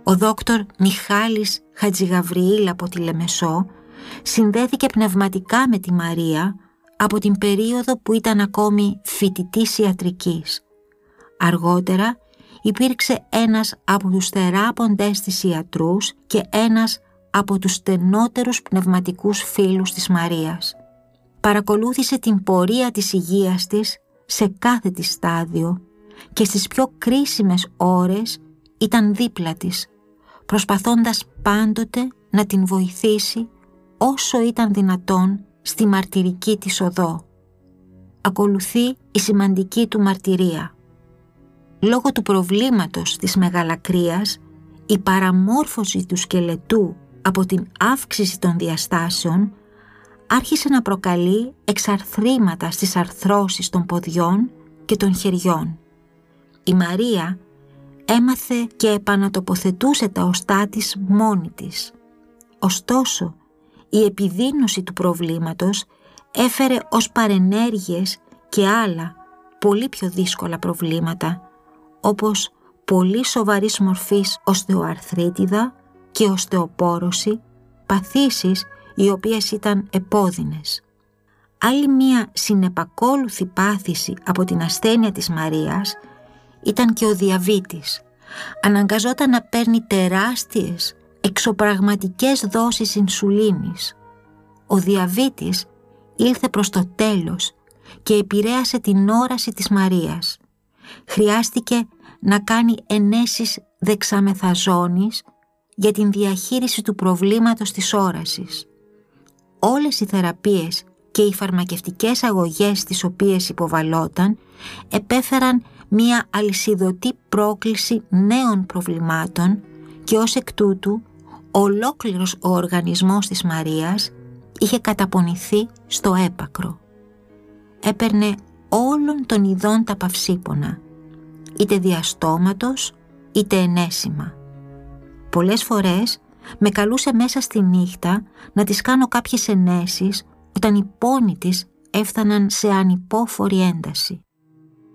Ο δόκτωρ Μιχάλης Χατζηγαβριήλ από τη Λεμεσό συνδέθηκε πνευματικά με τη Μαρία από την περίοδο που ήταν ακόμη φοιτητής ιατρικής. Αργότερα υπήρξε ένας από τους θεράποντες της ιατρούς και ένας από τους στενότερους πνευματικούς φίλους της Μαρίας. Παρακολούθησε την πορεία της υγείας της σε κάθε της στάδιο και στις πιο κρίσιμες ώρες ήταν δίπλα της, προσπαθώντας πάντοτε να την βοηθήσει όσο ήταν δυνατόν στη μαρτυρική της οδό. Ακολουθεί η σημαντική του μαρτυρία. Λόγω του προβλήματος της μεγαλακρίας, η παραμόρφωση του σκελετού από την αύξηση των διαστάσεων άρχισε να προκαλεί εξαρθρήματα στις αρθρώσεις των ποδιών και των χεριών. Η Μαρία έμαθε και επανατοποθετούσε τα οστά της μόνη της. Ωστόσο, η επιδείνωση του προβλήματος έφερε ως παρενέργειες και άλλα πολύ πιο δύσκολα προβλήματα, όπως πολύ σοβαρής μορφής οστεοαρθρίτιδα και οστεοπόρωση, παθήσεις οι οποίες ήταν επώδυνες. Άλλη μία συνεπακόλουθη πάθηση από την ασθένεια της Μαρίας ήταν και ο διαβήτης. Αναγκαζόταν να παίρνει τεράστιες εξωπραγματικές δόσεις ινσουλίνης. Ο διαβήτης ήλθε προς το τέλος και επηρέασε την όραση της Μαρίας. Χρειάστηκε να κάνει ενέσεις δεξαμεθαζόνης για την διαχείριση του προβλήματος της όρασης. Όλες οι θεραπείες και οι φαρμακευτικές αγωγές τις οποίες υποβαλόταν επέφεραν μία αλυσιδωτή πρόκληση νέων προβλημάτων και ως εκ τούτου ολόκληρος ο οργανισμός της Μαρίας είχε καταπονηθεί στο έπακρο. Έπαιρνε όλων των ειδών τα παυσίπονα, είτε διαστόματος είτε ενέσιμα. Πολλές φορές με καλούσε μέσα στη νύχτα να της κάνω κάποιες ενέσεις όταν οι πόνοι της έφταναν σε ανυπόφορη ένταση.